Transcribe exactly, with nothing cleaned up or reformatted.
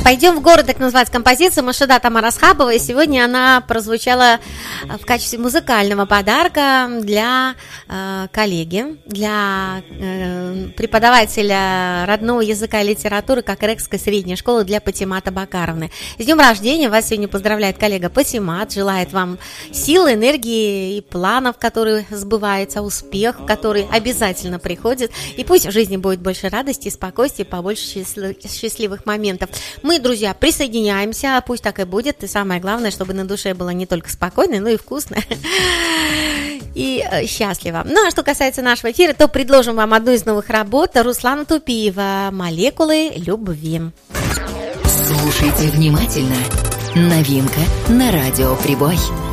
«Пойдем в город», так называется композиция Машида Тамара Асхабова. И сегодня она прозвучала в качестве музыкального подарка для э, коллеги, для э, преподавателя родного языка и литературы Кокрекской средней школы для Патимата Бакаровны. С днем рождения! Вас сегодня поздравляет коллега Патимат, желает вам силы, энергии и планов, которые сбываются, успех, который обязательно приходит. И пусть в жизни будет больше радости, спокойствия, побольше счастливых моментов. Мы, друзья, присоединяемся, пусть так и будет, и самое главное, чтобы на душе было не только спокойно, но и вкусно и счастливо. Ну, а что касается нашего эфира, то предложим вам одну из новых работ Руслана Тупиева «Молекулы любви». Слушайте внимательно. Новинка на радио «Прибой».